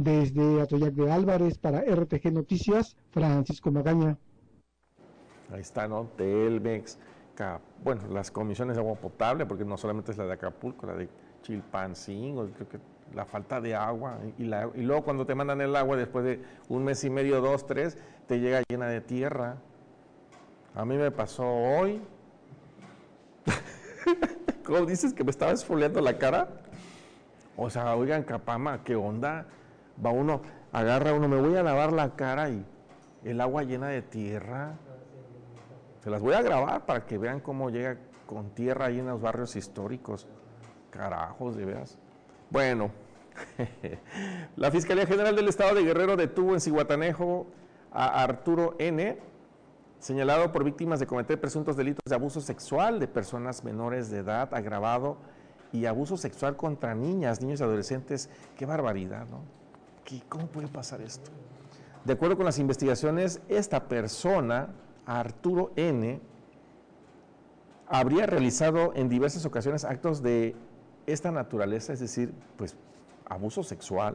Desde Atoyac de Álvarez para RTG Noticias, Francisco Magaña. Ahí está, ¿no? Telmex, bueno, las comisiones de agua potable, porque no solamente es la de Acapulco, la de Chilpancingo, creo que la falta de agua, y luego cuando te mandan el agua, después de un mes y medio, 2, 3, te llega llena de tierra. A mí me pasó hoy. ¿Cómo dices que me estaba esfoliando la cara? O sea, oigan, Capama, ¿qué onda? Va uno, agarra uno, me voy a lavar la cara y el agua llena de tierra. Se las voy a grabar para que vean cómo llega con tierra ahí en los barrios históricos. Carajos, de veras. Bueno, la Fiscalía General del Estado de Guerrero detuvo en Zihuatanejo a Arturo N., señalado por víctimas de cometer presuntos delitos de abuso sexual de personas menores de edad, agravado y abuso sexual contra niñas, niños y adolescentes. Qué barbaridad, ¿no? ¿Cómo puede pasar esto? De acuerdo con las investigaciones, esta persona, Arturo N., habría realizado en diversas ocasiones actos de esta naturaleza, es decir, pues abuso sexual,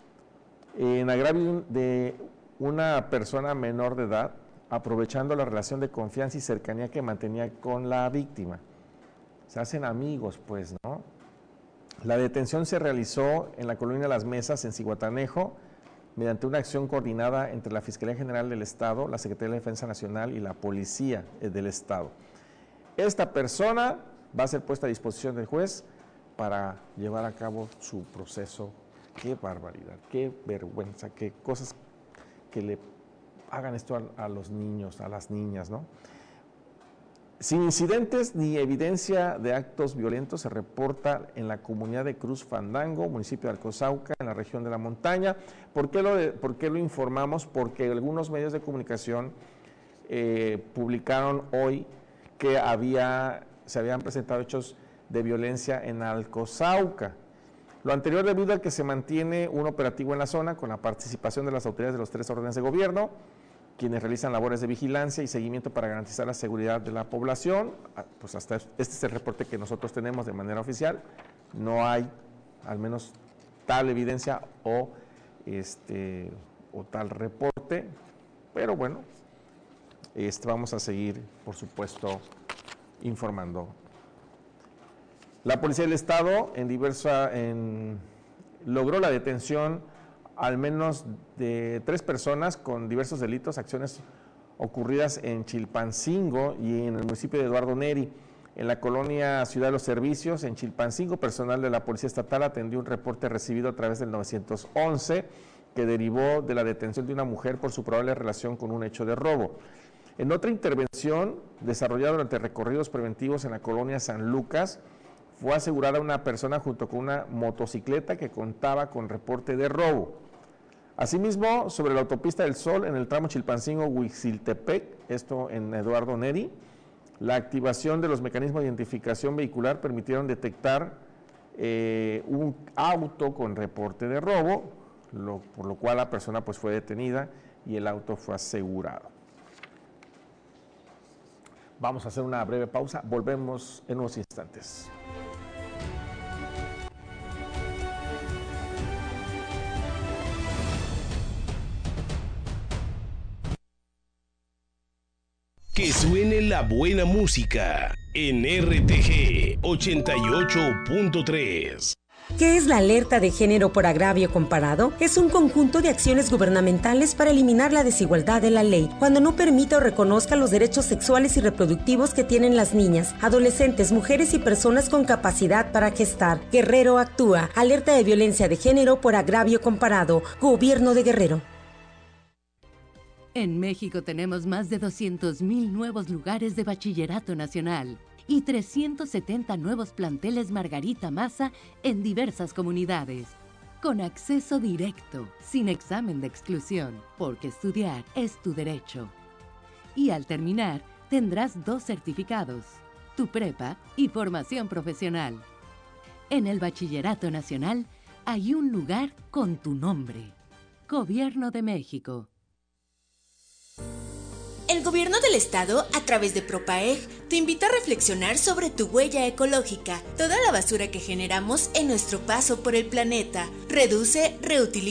en agravio de una persona menor de edad, aprovechando la relación de confianza y cercanía que mantenía con la víctima. Se hacen amigos, pues, ¿no? La detención se realizó en la colonia Las Mesas, en Zihuatanejo, mediante una acción coordinada entre la Fiscalía General del Estado, la Secretaría de Defensa Nacional y la Policía del Estado. Esta persona va a ser puesta a disposición del juez para llevar a cabo su proceso. Qué barbaridad, qué vergüenza, qué cosas que le hagan esto a los niños, a las niñas, ¿no? Sin incidentes ni evidencia de actos violentos se reporta en la comunidad de Cruz Fandango, municipio de Alcozauca, en la región de la Montaña. ¿Por qué lo informamos? Porque algunos medios de comunicación publicaron hoy que se habían presentado hechos de violencia en Alcozauca. Lo anterior debido a que se mantiene un operativo en la zona con la participación de las autoridades de los 3 órdenes de gobierno, quienes realizan labores de vigilancia y seguimiento para garantizar la seguridad de la población. Pues hasta este es el reporte que nosotros tenemos de manera oficial. No hay, al menos, tal evidencia o tal reporte, pero bueno, vamos a seguir, por supuesto, informando. La Policía del Estado logró la detención al menos de 3 personas con diversos delitos, acciones ocurridas en Chilpancingo y en el municipio de Eduardo Neri. En la colonia Ciudad de los Servicios, en Chilpancingo, personal de la Policía Estatal atendió un reporte recibido a través del 911 que derivó de la detención de una mujer por su probable relación con un hecho de robo. En otra intervención desarrollada durante recorridos preventivos en la colonia San Lucas, fue asegurada una persona junto con una motocicleta que contaba con reporte de robo. Asimismo, sobre la autopista del Sol, en el tramo Chilpancingo-Huixiltepec, esto en Eduardo Neri, la activación de los mecanismos de identificación vehicular permitieron detectar un auto con reporte de robo, por lo cual la persona pues fue detenida y el auto fue asegurado. Vamos a hacer una breve pausa, volvemos en unos instantes. Que suene la buena música en RTG 88.3. ¿Qué es la alerta de género por agravio comparado? Es un conjunto de acciones gubernamentales para eliminar la desigualdad de la ley cuando no permita o reconozca los derechos sexuales y reproductivos que tienen las niñas, adolescentes, mujeres y personas con capacidad para gestar. Guerrero actúa. Alerta de violencia de género por agravio comparado. Gobierno de Guerrero. En México tenemos más de 200,000 nuevos lugares de bachillerato nacional y 370 nuevos planteles Margarita Maza en diversas comunidades, con acceso directo, sin examen de exclusión, porque estudiar es tu derecho. Y al terminar, tendrás 2 certificados, tu prepa y formación profesional. En el Bachillerato Nacional hay un lugar con tu nombre. Gobierno de México. El Gobierno del Estado, a través de Propaeg, te invita a reflexionar sobre tu huella ecológica, toda la basura que generamos en nuestro paso por el planeta. Reduce, reutiliza